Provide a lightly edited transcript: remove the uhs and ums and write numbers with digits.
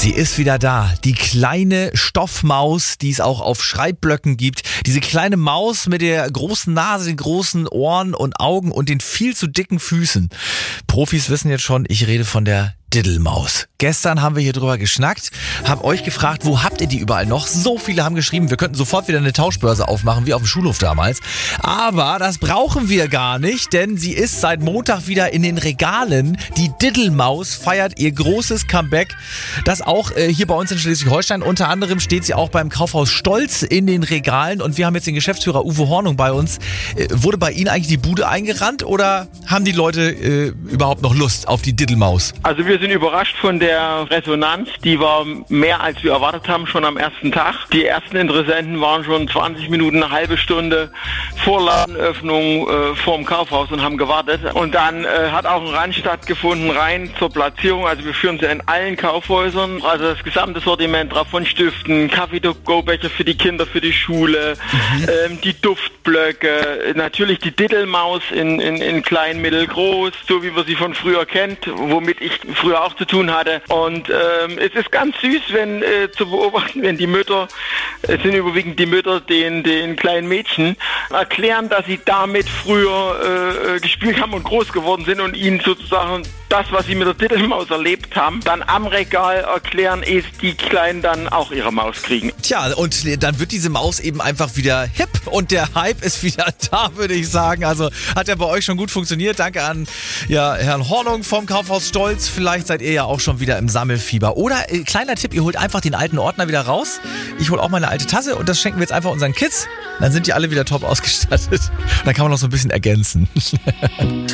Sie ist wieder da. Die kleine Stoffmaus, die es auch auf Schreibblöcken gibt. Diese kleine Maus mit der großen Nase, den großen Ohren und Augen und den viel zu dicken Füßen. Profis wissen jetzt schon, ich rede von der Diddelmaus. Gestern haben wir hier drüber geschnackt, hab euch gefragt, wo habt ihr die überall noch? So viele haben geschrieben, wir könnten sofort wieder eine Tauschbörse aufmachen, wie auf dem Schulhof damals. Aber das brauchen wir gar nicht, denn sie ist seit Montag wieder in den Regalen. Die Diddelmaus feiert ihr großes Comeback. Das auch hier bei uns in Schleswig-Holstein. Unter anderem steht sie auch beim Kaufhaus Stolz in den Regalen. Und wir haben jetzt den Geschäftsführer Uwe Hornung bei uns. Wurde bei Ihnen eigentlich die Bude eingerannt oder haben die Leute überhaupt noch Lust auf die Diddelmaus? Also wir sind überrascht von der Resonanz. Die war mehr, als wir erwartet haben, schon am ersten Tag. Die ersten Interessenten waren schon 20 Minuten, eine halbe Stunde vor Ladenöffnung vorm Kaufhaus und haben gewartet. Und dann hat auch ein Run stattgefunden, rein zur Platzierung. Also wir führen sie in allen Kaufhäusern. Also das gesamte Sortiment drauf, von Stiften, Kaffee-to-go-Becher für die Kinder, für die Schule, die Duftblöcke, natürlich die Diddelmaus in klein, mittel, groß, so wie man sie von früher kennt, womit ich früher auch zu tun hatte. Und es ist ganz süß, wenn zu beobachten, wenn die Mütter, es sind überwiegend die Mütter, den kleinen Mädchen erklären, dass sie damit früher gespielt haben und groß geworden sind und ihnen sozusagen das, was sie mit der Diddelmaus erlebt haben, dann am Regal erklären, ehe die Kleinen dann auch ihre Maus kriegen. Tja, und dann wird diese Maus eben einfach wieder hip und der Hype ist wieder da, würde ich sagen. Also hat ja bei euch schon gut funktioniert. Danke an Herrn Hornung vom Kaufhaus Stolz. Vielleicht seid ihr ja auch schon wieder im Sammelfieber. Oder, kleiner Tipp, ihr holt einfach den alten Ordner wieder raus. Ich hole auch meine alte Tasse und das schenken wir jetzt einfach unseren Kids. Dann sind die alle wieder top ausgestattet. Dann kann man noch so ein bisschen ergänzen.